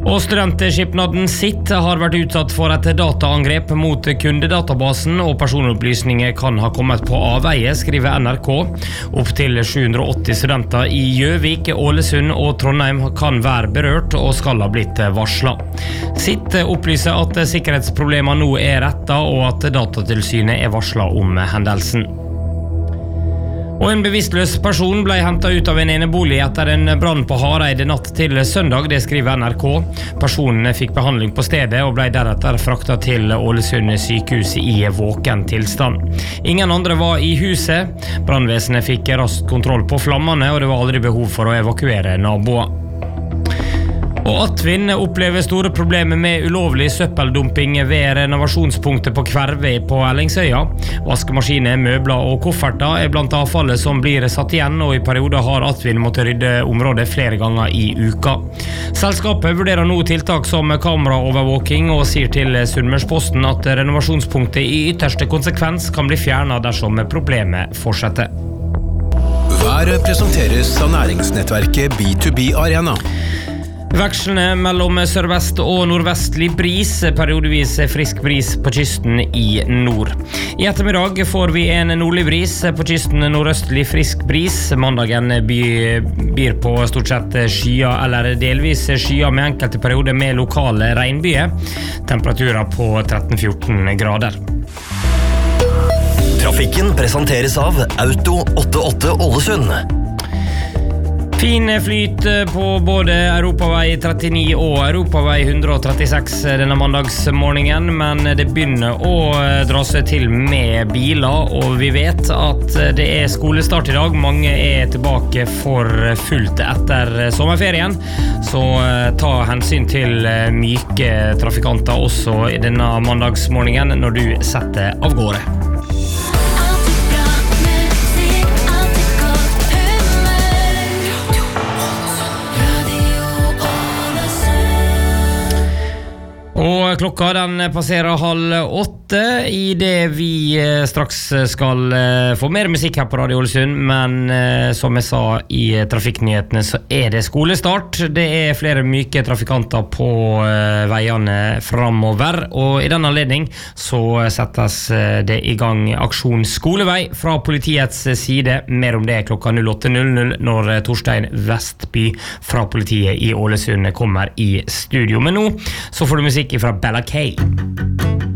Og studentskipnaden sitt har vært utsatt for et dataangrep mot kundedatabasen, og personopplysninger kan ha kommet på avveie, skriver NRK. Opp til 780 studenter i Gjøvik, Ålesund og Trondheim kan være berørt og skal ha blitt varslet. Sitt opplyser at sikkerhetsproblemer nå er rettet, og at Datatilsynet er varslet om hendelsen. Og en bevisstløs person ble hentet ut av en enebolig etter en brann på Hareid natt til søndag, det skriver NRK. Personen fikk behandling på stedet og ble deretter fraktet til Ålesund sykehus i våken tilstand. Ingen andre var i huset. Brannvesenet fikk raskt kontroll på flammene, og det var aldri behov for å evakuere naboer. Og Atvin opplever store problemer med ulovlig søppeldumping ved renovasjonspunktet på Kverve på Ellingsøya. Vaskemaskiner, møbler og kofferter er blant avfallet som blir satt igjen, og i perioder har Atvin måttet rydde området flere ganger i uka. Selskapet vurderer nå tiltak som kameraovervåking og sier til Sunnmørsposten at renovasjonspunktet i ytterste konsekvens kan bli fjernet dersom problemet fortsetter. Været presenteres av næringsnettverket B2B Arena. Vekslene mellom sørvest og nordvestlig bris, periodevis frisk bris på kysten i nord. I ettermiddag får vi en nordlig bris, på kysten nordøstlig frisk bris. Mandagen byr på stort sett skyer eller delvis skyer med enkelte perioder med lokale regnbyger. Temperaturer på 13-14 grader. Trafikken presenteres av Auto 88 Ålesund. Fin flyt på både Europavei 39 og Europavei 136 denne mandagsmorgenen, men det begynner å dra seg til med biler, og vi vet at det er skolestart i dag. Mange er tilbake for fullt etter sommerferien, så ta hensyn til myke trafikanter også i denne mandagsmorgenen når du setter av gårde. Og klokka den passerer 7:30 i det vi straks skal få mer musikk her på Radio Ålesund, men som jeg sa i trafikknyhetene så er det skolestart. Det er flere myke trafikanter på veiene fremover, og i denne anledning så settes det i gang aksjon skolevei fra politiets side. Mer om det klokka 08:00 når Torstein Vestby fra politiet i Ålesund kommer i studio. Men nå så får du musikk fra Bella K.